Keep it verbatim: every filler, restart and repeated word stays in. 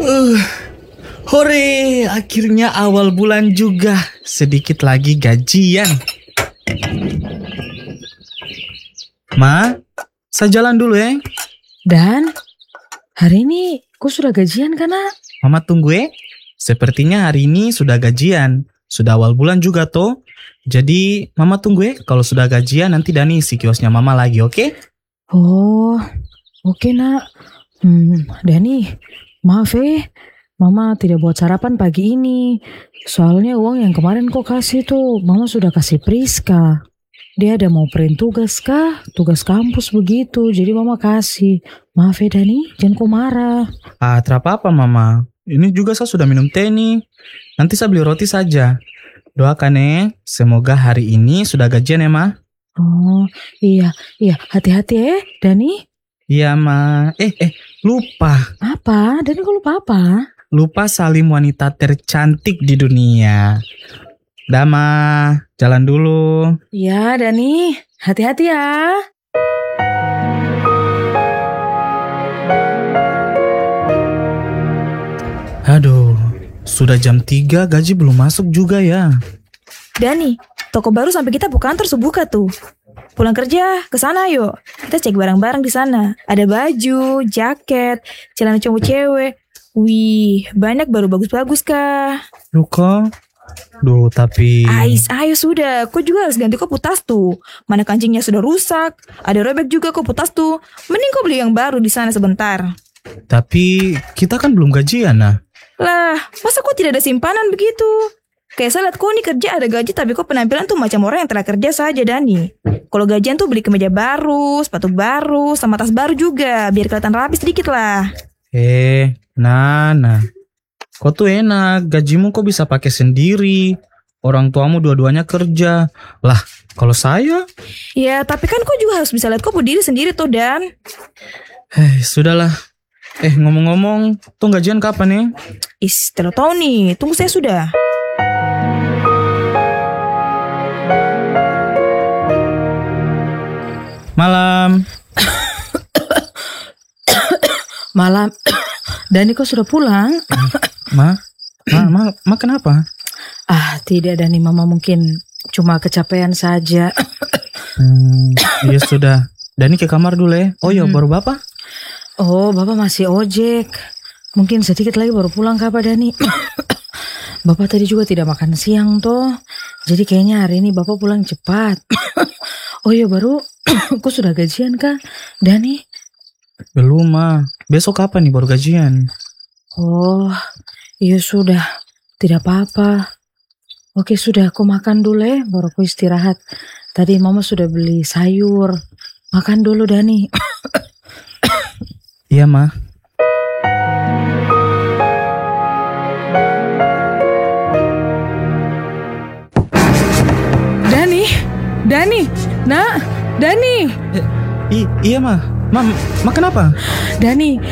Uh, hore, akhirnya awal bulan juga. Sedikit lagi gajian. Ma, saya jalan dulu ya. Dan, hari ini kok sudah gajian kan, Nak? Mama tunggu ya. Sepertinya hari ini sudah gajian. Sudah awal bulan juga toh. Jadi Mama tunggu ya. Kalau sudah gajian nanti Dani isi kiosnya Mama lagi, oke? Okay? Oh, oke okay, Nak. Hmm, Dani, maaf ya. Mama tidak buat sarapan pagi ini. Soalnya uang yang kemarin kok kasih tuh Mama sudah kasih Priska. Dia ada mau print tugas kah? Tugas kampus begitu. Jadi Mama kasih. Maaf ya Dani, jangan kau marah. Ah, terapa apa Mama? Ini juga saya sudah minum teh nih. Nanti saya beli roti saja. Doakan ya, semoga hari ini sudah gajian ya Ma. Oh iya, iya hati-hati ya Dani. Iya Ma. Eh, eh lupa. Apa? Dani kok lupa apa? Lupa salim wanita tercantik di dunia. Dama, jalan dulu. Iya Dani, hati-hati ya. Aduh, sudah jam tiga gaji belum masuk juga ya. Dani, toko baru sampai kita buka kantor subuh tuh. Pulang kerja, ke sana yuk. Kita cek barang-barang di sana. Ada baju, jaket, celana cowok cewek. Wih, banyak baru bagus-bagus kah? Duh kok? Duh, tapi... Ais, ayo sudah. Kau juga harus ganti kopu tas tuh. Mana kancingnya sudah rusak. Ada robek juga kopu tas tuh. Mending kau beli yang baru di sana sebentar. Tapi kita kan belum gajian nah. Lah, masa kok tidak ada simpanan begitu? Kayak saya lihat kau nih kerja ada gaji tapi kok penampilan tuh macam orang yang telah kerja saja Dani. Kalau gajian tuh beli kemeja baru, sepatu baru, sama tas baru juga. Biar kelihatan rapi sedikit lah. Eh, Nana. Kok tuh enak, gajimu kok bisa pakai sendiri. Orang tuamu dua-duanya kerja. Lah, kalau saya? Ya, tapi kan kau juga harus bisa lihat kau berdiri sendiri tuh Dan. Hei, sudahlah. Eh, ngomong-ngomong, tuh gajian kapan nih? Is, tidak tahu nih. Tunggu saya sudah. Malam. Malam. Dani kok sudah pulang? Ma, ma, ma, ma kenapa? Ah, tidak Dani, Mama mungkin cuma kecapean saja. Hmm, ya sudah. Dani ke kamar dulu ya. Oh iya, hmm. Baru Bapak? Oh, Bapak masih ojek. Mungkin sedikit lagi baru pulang kah Pak Dani? Bapak tadi juga tidak makan siang toh. Jadi kayaknya hari ini Bapak pulang cepat. Oh iya baru, kok sudah gajian kah Dani? Belum Ma, besok kapan nih baru gajian? Oh, iya sudah, tidak apa-apa. Oke sudah, aku makan dulu ya, baru aku istirahat. Tadi Mama sudah beli sayur. Makan dulu Dani. Iya Ma. Dani, Dani, nak, Dani. Eh, i- iya Ma, Ma, Ma kenapa? Dani,